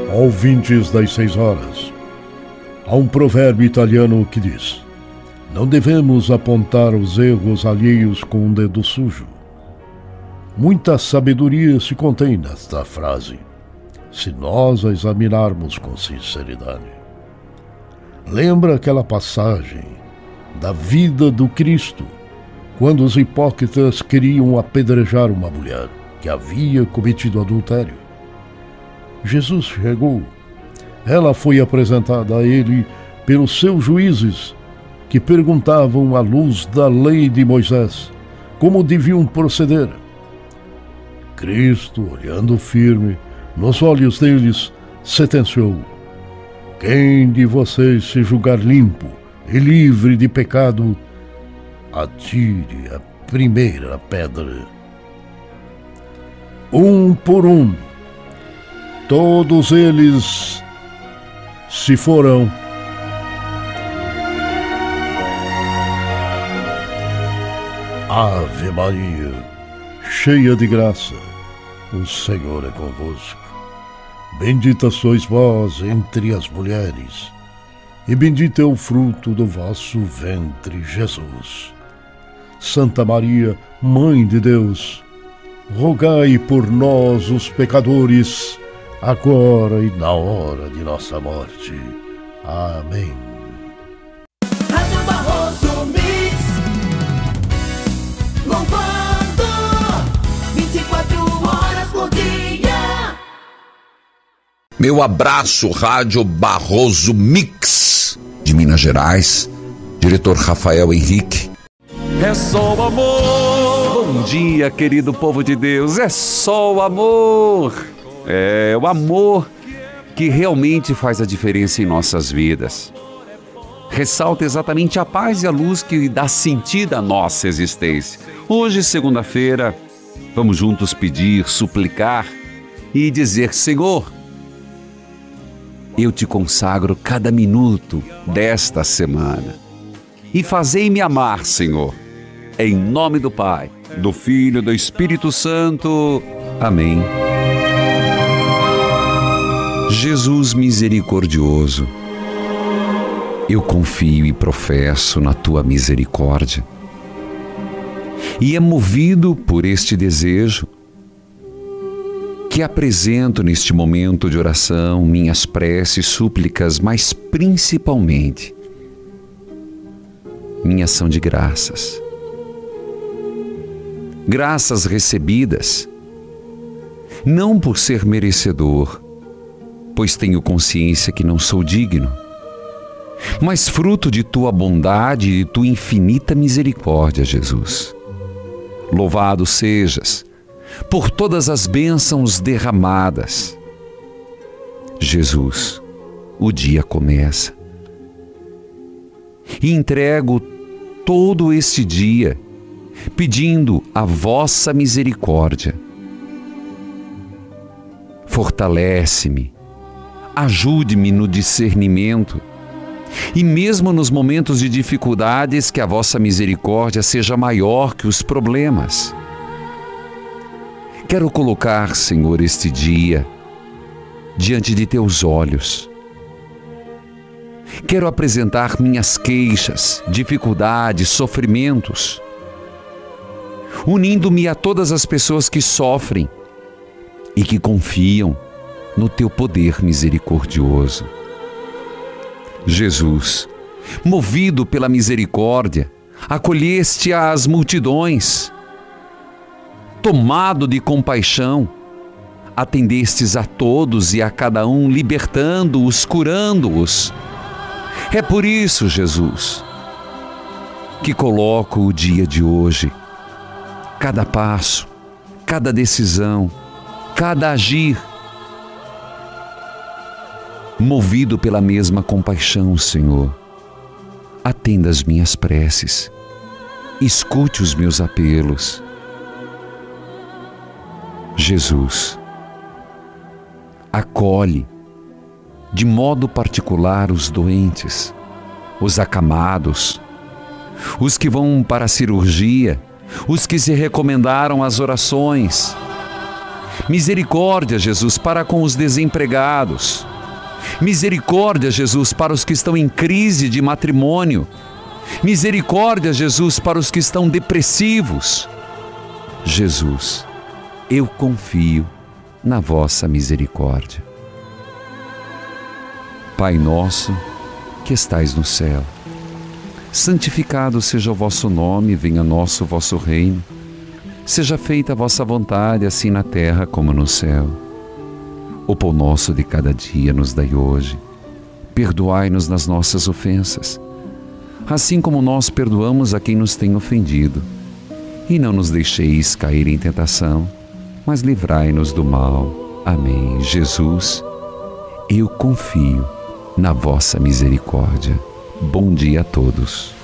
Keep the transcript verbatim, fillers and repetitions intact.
Ouvintes das seis horas, há um provérbio italiano que diz: não devemos apontar os erros alheios com um dedo sujo. Muita sabedoria se contém nesta frase, se nós a examinarmos com sinceridade. Lembra aquela passagem da vida do Cristo, quando os hipócritas queriam apedrejar uma mulher que havia cometido adultério? Jesus chegou. Ela foi apresentada a ele pelos seus juízes, que perguntavam à luz da lei de Moisés como deviam proceder. Cristo, olhando firme nos olhos deles, sentenciou: quem de vocês se julgar limpo e livre de pecado, atire a primeira pedra. Um por um, todos eles se foram. Ave Maria, cheia de graça, o Senhor é convosco. Bendita sois vós entre as mulheres, e bendito é o fruto do vosso ventre, Jesus. Santa Maria, Mãe de Deus, rogai por nós, os pecadores, agora e na hora de nossa morte. Amém. Rádio Barroso Mix, louvando vinte e quatro horas por dia. Meu abraço, Rádio Barroso Mix, de Minas Gerais, diretor Rafael Henrique. É só o amor. Bom dia, querido povo de Deus. É só o amor. É o amor que realmente faz a diferença em nossas vidas. Ressalta exatamente a paz e a luz que dá sentido à nossa existência. Hoje, segunda-feira, vamos juntos pedir, suplicar e dizer: Senhor, eu te consagro cada minuto desta semana. E fazei-me amar, Senhor. Em nome do Pai, do Filho e do Espírito Santo. Amém. Jesus misericordioso, eu confio e professo na tua misericórdia. E é movido por este desejo que apresento neste momento de oração minhas preces, súplicas, mas principalmente minha ação de graças. Graças recebidas, não por ser merecedor, pois tenho consciência que não sou digno, mas fruto de tua bondade e de tua infinita misericórdia, Jesus. Louvado sejas por todas as bênçãos derramadas. Jesus, o dia começa. E entrego todo este dia pedindo a vossa misericórdia. Fortalece-me, ajude-me no discernimento e mesmo nos momentos de dificuldades que a vossa misericórdia seja maior que os problemas. Quero colocar, Senhor, este dia diante de teus olhos. Quero apresentar minhas queixas, dificuldades, sofrimentos, unindo-me a todas as pessoas que sofrem e que confiam no teu poder misericordioso. Jesus, movido pela misericórdia, acolheste as multidões. Tomado de compaixão, atendestes a todos e a cada um, libertando-os, curando-os. É por isso, Jesus, que coloco o dia de hoje, cada passo, cada decisão, cada agir, movido pela mesma compaixão, Senhor. Atenda as minhas preces, escute os meus apelos. Jesus, acolhe de modo particular os doentes, os acamados, os que vão para a cirurgia, os que se recomendaram às orações. Misericórdia, Jesus, para com os desempregados. Misericórdia, Jesus, para os que estão em crise de matrimônio. Misericórdia, Jesus, para os que estão depressivos. Jesus, eu confio na vossa misericórdia. Pai nosso, que estais no céu, santificado seja o vosso nome, venha a nosso o vosso reino. Seja feita a vossa vontade, assim na terra como no céu. O pão nosso de cada dia nos dai hoje. Perdoai-nos nas nossas ofensas, assim como nós perdoamos a quem nos tem ofendido. E não nos deixeis cair em tentação, mas livrai-nos do mal. Amém. Jesus, eu confio na vossa misericórdia. Bom dia a todos.